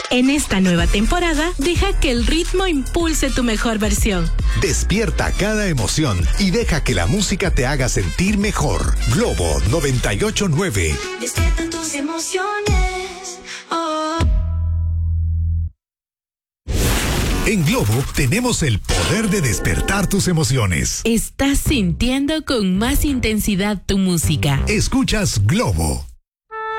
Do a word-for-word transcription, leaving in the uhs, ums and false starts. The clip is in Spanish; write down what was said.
En esta nueva temporada, deja que el ritmo impulse tu mejor versión. Despierta cada emoción y deja que la música te haga sentir mejor. Globo noventa y ocho punto nueve. Despierta tus emociones. Oh. En Globo tenemos el poder de despertar tus emociones. Estás sintiendo con más intensidad tu música. Escuchas Globo.